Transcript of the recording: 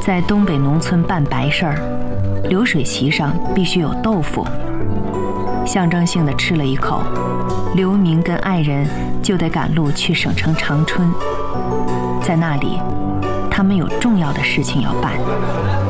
在东北农村办白事儿，流水席上必须有豆腐。象征性地吃了一口，刘明跟爱人就得赶路去省城长春，在那里，他们有重要的事情要办。